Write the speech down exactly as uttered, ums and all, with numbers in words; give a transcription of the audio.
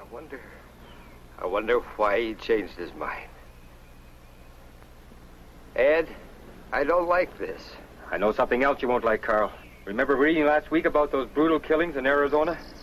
I wonder... I wonder why he changed his mind. Ed, I don't like this. I know something else you won't like, Carl. Remember reading last week about those brutal killings in Arizona?